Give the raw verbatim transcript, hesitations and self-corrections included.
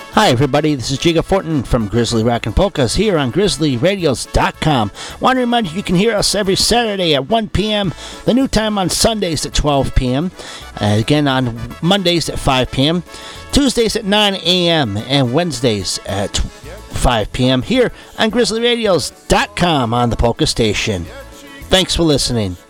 Hi everybody, this is Jiga Fortin from Grizzly Rockin' Polkas here on Grizzly Radios dot com. Want to remind you you can hear us every Saturday at one p.m., the new time on Sundays at twelve p.m., uh, again on Mondays at five p.m., Tuesdays at nine a.m., and Wednesdays at five p.m. here on Grizzly Radios dot com on the Polka Station. Thanks for listening.